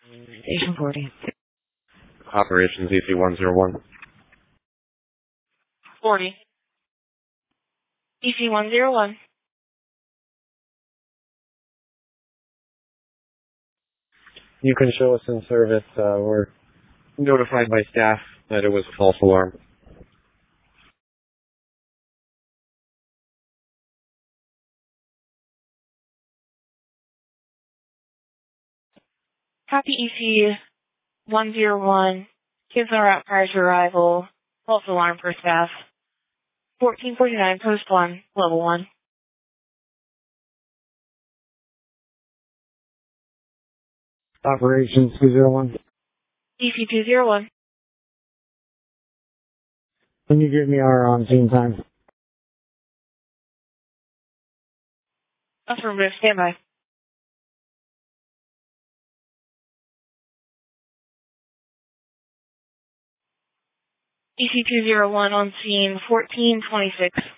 Station 40. Operations EC-101. 40. EC-101. You can show us in service. We're notified by staff that it was a false alarm. Copy EC-101. Kids are out prior to arrival. False alarm for staff. 1449, post 1, level 1. Operations 201. EC-201. Can you give me our on-scene time? Affirmative, standby. EC-201 on scene 1426.